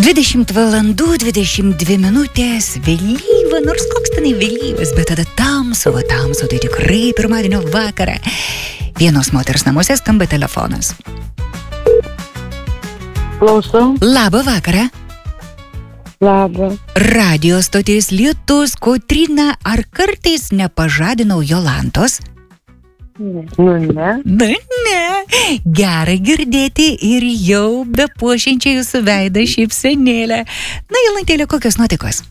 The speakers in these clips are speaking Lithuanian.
20 valandų 22 minutės, vėlyva, nors koks tenai vėlyvas, bet tada tamsu, tai tikrai pirmadienio vakarą. Vienos moters namuose skamba telefonas. Klausau. Labą vakarą. Labą. Radio stotis Lietus, Kotryna, ar kartais nepažadinau Jolantos? Ne. Ne. Gera girdėti ir jau bepuošiančią jūsų veidą šypsenėlę. Na, Jolantėlė, kokios nuotaikos?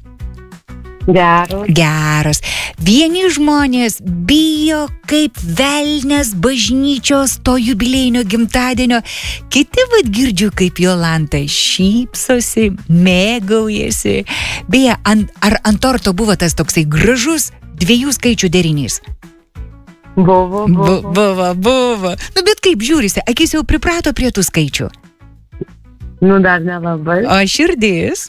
Geros. Vieni žmonės bijo kaip velnias bažnyčios to jubiliejinio gimtadienio, kiti girdžiu kaip Jolanta šypsosi, mėgaujasi. Beje, ar ant torto buvo tas toksai gražus 2 skaičių derinys? Buvo. Nu, bet kaip žiūrisi, akis jau priprato prie tų skaičių? Nu, dar nelabai. O širdis?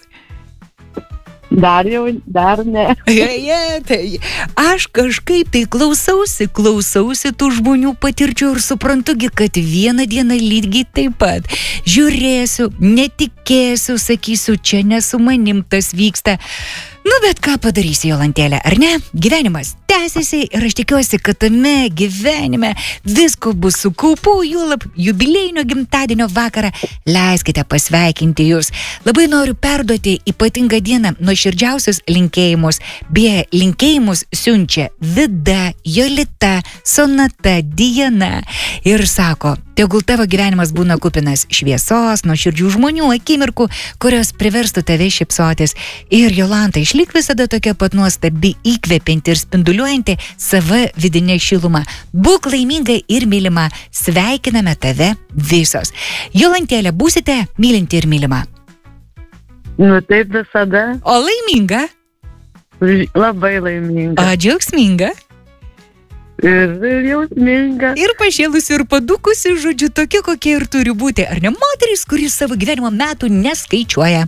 Dar ne. Tai aš kažkaip tai klausausi tų žmonių patirčių ir suprantugi, kad vieną dieną lygiai taip pat žiūrėsiu, netikėsiu, sakysiu, čia ne su manim tas vyksta. Nu, bet ką padarysi, Jolantėlė, ar ne? Gyvenimas tęsiasi ir aš tikiuosi, kad tame gyvenime visko bus su kaupu, juolab jubiliejinio gimtadienio vakarą. Leiskite pasveikinti jūs. Labai noriu perduoti ypatingą dieną nuoširdžiausius linkėjimus. Beje, linkėjimus siunčia Vida, Jolita, Sonata, Diana. Ir sako, tegul tavo gyvenimas būna kupinas šviesos, nuoširdžių žmonių, akimirkų, kurios priverstų tave šypsotis. Ir Jolanta, išlik visada tokia pat nuostabi, įkvepianti ir spinduliuojanti sava vidinė šiluma. Būk laiminga ir mylima. Sveikiname tave visos. Jolantėlė, būsite mylinti ir mylima? Nu, taip visada. O laiminga? Labai laiminga. O džiaugsminga? Ir jausminga. Ir pašėlusi, ir padukusi, žodžiu, tokia, kokie ir turi būti. Ar ne moteris, kuris savo gyvenimo metų neskaičiuoja?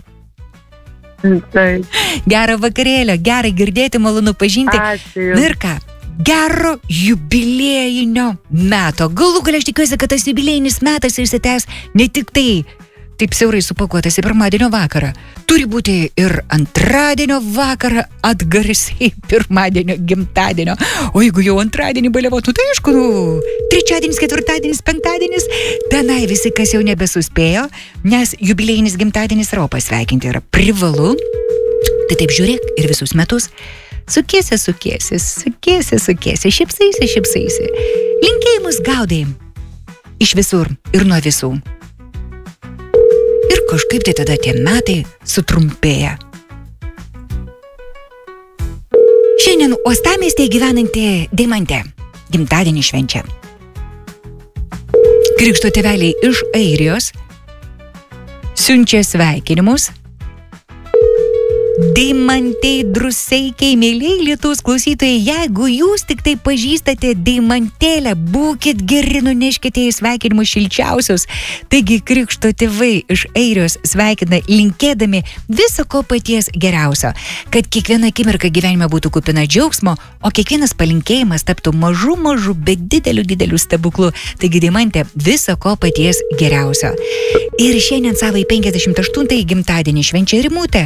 Taip. Gerą vakarėlio, gera girdėti, malonu pažinti. Ačiū. Na ir ką? Gero jubiliejinio meto. Galų galia aš tikiuosi, kad tas jubiliejinis metas išsitęs ne tik tai taip siaurai supakuotas į pirmadienio vakarą. Turi būti ir antradienio vakarą atgarsiai pirmadienio gimtadienio. O jeigu jau antradienį baliavotų, tai aišku, trečiadienis, ketvirtadienis, penktadienis, tenai visi, kas jau nebesuspėjo, nes jubiliejinis gimtadienis yra pasveikinti yra privalu. Tai taip žiūrėk ir visus metus sukiesi, šypsaisi. Linkėjimus gaudai iš visur ir nuo visų. Ir kažkaip tai tada tie metai sutrumpėja. Šiandien uostamiestyje gyvenanti Deimantė gimtadienį švenčia. Krikšto tėveliai iš Airijos siunčia sveikinimus. Deimantei, Druseikiai, mėlyjei Lietuvos klausytojai, jeigu jūs tik tai pažįstate Deimantėlę, būkit geri, nuneškite į sveikinimus šilčiausius. Taigi krikšto tėvai iš Airijos sveikina linkėdami viso ko paties geriausio, kad kiekviena akimirka gyvenime būtų kupina džiaugsmo, o kiekvienas palinkėjimas taptų mažu, bet dideliu stebuklu. Taigi Deimantė, viso ko paties geriausio. Ir šiandien savo 58-ąjį gimtadienį švenčia Rimutė.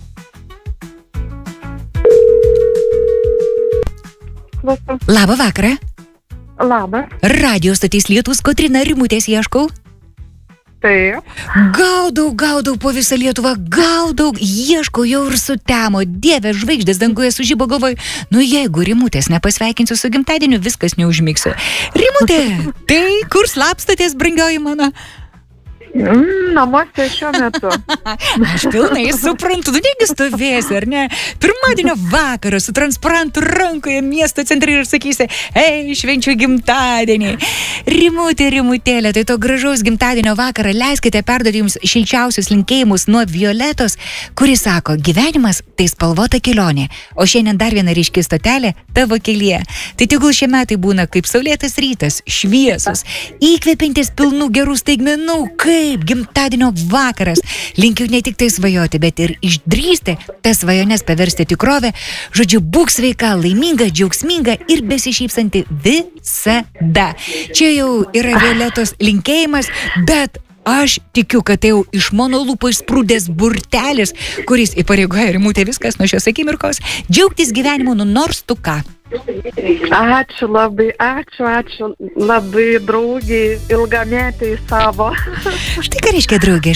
Labą vakarą. Labą. Radio stotis Lietus, Kotryna, Rimutės ieškau. Taip. Gaudau po visą Lietuvą, ieškau jau ir sutemo. Dieve, žvaigždės danguje sužibo, galvoju, nu jeigu Rimutės nepasveikinsiu su gimtadieniu, viskas neužmigsiu. Rimutė, tai kur slapstatės, brangioji mano? Namuose šiuo metu. Aš pilnai suprantu, tu negi stovėsi, ar ne? Pirmadienio vakarą su transparantu rankoje miesto centre ir sakysi, ei, švenčiu gimtadienį. Rimutėlė, tai to gražaus gimtadienio vakarą leiskite perduoti jums šilčiausius linkėjimus nuo Violetos, kuri sako, gyvenimas tai spalvota kelionė, o šiandien dar viena ryški stotelė tavo kelyje. Tai tegul šie metai būna kaip saulėtas rytas, šviesus, įkvepiantis pilnų gerų staigmenų, kaip gimtadienio vakaras. Linkiu ne tik tai svajoti, bet ir išdrįsti tas svajones paversti tikrovę. Žodžiu, būk sveika, laiminga, džiaugsminga ir besišypsanti visada. Čia jau yra Violetos linkėjimas, bet aš tikiu, kad tai jau iš mano lūpų išsprūdęs burtelis, kuris įpareigoja Rimutė viskas nuo šios akimirkos. Džiaugtis gyvenimu, nors tu ką. Ačiū labai, ačiū labai draugiai, ilgametiai savo. Štai ką reiškia draugė,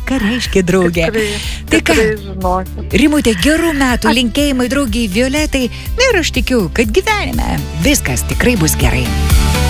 Tai ką, žinosiu. Rimutė, gerų metų linkėjimai draugiai Violetai. Ir aš tikiu, kad gyvenime viskas tikrai bus gerai.